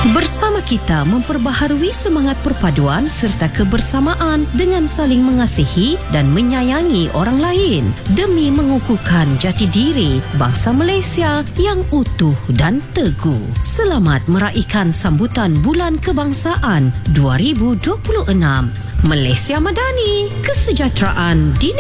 Bersama kita memperbaharui semangat perpaduan serta kebersamaan dengan saling mengasihi dan menyayangi orang lain demi mengukuhkan jati diri bangsa Malaysia yang utuh dan teguh. Selamat meraihkan sambutan Bulan Kebangsaan 2026. Malaysia Madani, kesejahteraan di